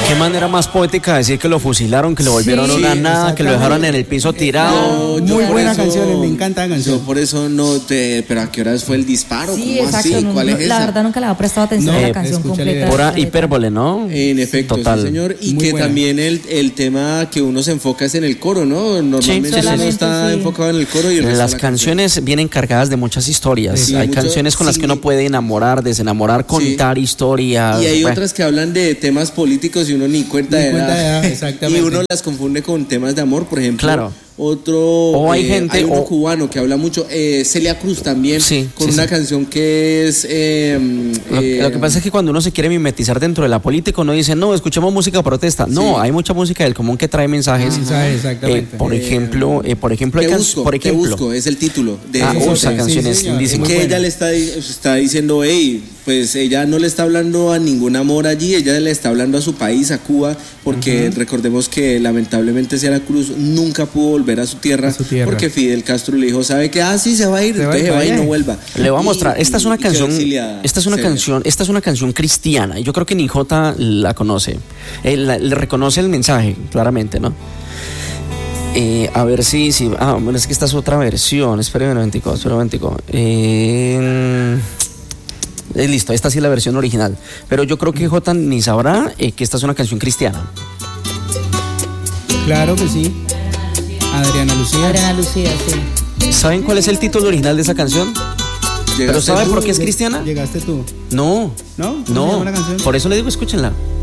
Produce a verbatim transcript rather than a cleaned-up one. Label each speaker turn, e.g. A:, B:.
A: Qué manera más poética de decir que lo fusilaron, que lo volvieron
B: Sí,
A: una nada, que lo dejaron en el piso tirado.
B: No, yo
C: Muy
B: por
C: buena
B: eso-
C: canción, me encanta la canción.
B: Yo por eso no te. Pero ¿a qué horas fue el disparo?
D: Sí,
B: ¿Cómo
D: exacto.
B: así?
D: no,
B: ¿Cuál
D: no,
B: es
D: la
B: esa?
D: verdad nunca le había prestado atención
C: No,
D: a la canción
C: escúchale,
D: completa.
A: Pura
D: de-
A: hipérbole, ¿no?
B: En efecto,
A: Total.
B: sí, señor. Y
C: Muy
B: que
C: buena.
B: también el, el tema que uno se enfoca es en el coro, ¿no? Normalmente
A: Sí,
B: uno
D: solamente
B: está
D: sí.
B: enfocado en el coro y el resto de
A: Las
B: la
A: canciones vienen cargadas de muchas historias.
B: Sí,
A: hay
B: mucho-
A: canciones con las
B: sí.
A: que uno puede enamorar, desenamorar, contar historias.
B: Y hay
A: Bueno,
B: otras que hablan de temas políticos y uno ni cuenta
C: Ni
B: de
C: cuenta
B: nada.
C: de nada, exactamente.
B: Y uno las confunde con temas de amor, por ejemplo.
A: Claro.
B: Otro.
A: O hay
B: eh,
A: gente-
B: Hay uno
A: o-
B: cubano que habla mucho. eh, Celia Cruz también.
A: Sí,
B: con
A: sí,
B: una
A: sí.
B: canción que es. eh,
A: Lo,
B: eh,
A: lo que pasa es que cuando uno se quiere mimetizar dentro de la política, uno dice, no, escuchemos música protesta. No,
B: Sí.
A: hay mucha música del común que trae mensajes.
C: Mensajes,
A: Eh,
C: exactamente.
A: por ejemplo, eh, por ejemplo, hay
B: Te
A: can-
B: busco,
A: por
B: te
A: ejemplo,
B: busco, es el título de
A: ah,
B: esa
A: usa
C: sí,
A: canciones
C: sí, señor.
A: lindísimas.
C: Muy
B: que
C: buena.
B: ella le está, está diciendo, hey, pues ella no le está hablando a ningún amor allí, ella le está hablando a su país, a Cuba, porque recordemos que lamentablemente Celia Cruz nunca pudo volver a su tierra,
C: A su tierra.
B: porque Fidel Castro le dijo, ¿sabe qué? Ah, sí, se va a ir,
C: Se va,
B: entonces se va y
C: vaya.
B: no vuelva.
A: Le voy a
B: Y-
A: mostrar. Esta es una
B: y quedó
A: canción.
B: exiliada,
A: Esta es una
B: Celia.
A: canción. Esta es una canción cristiana. Y yo creo que ni Jota la conoce. Eh, la- le reconoce el mensaje, claramente, ¿no? Eh, a ver si, si. Ah, bueno, es que esta es otra versión. Espérame un momentico, espérame un momentico. Eh, eh, listo, esta sí es la versión original. Pero yo creo que Jota ni sabrá eh, que esta es una canción cristiana.
C: Claro que sí. Adriana Lucía.
D: Adriana Lucía, sí.
A: ¿Saben cuál es el título original de esa canción? ¿Pero
B: Llegaste
A: sabe
B: tú,
A: por qué es
C: Lleg-
A: cristiana?
C: Llegaste tú.
A: No.
C: ¿No? ¿Cómo se
A: No.
C: llama la canción?
A: Por eso le digo, escúchenla.